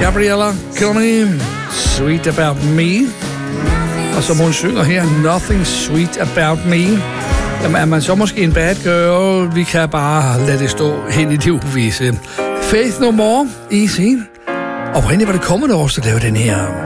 Gabriella Cilmi, Sweet About Me. Og som hun synger her, Nothing Sweet About Me. Jamen, er man så måske en bad girl? Vi kan bare lade det stå hen i det uvisse. Faith No More, Easy. Og hvor var det kommende år, så laver den her.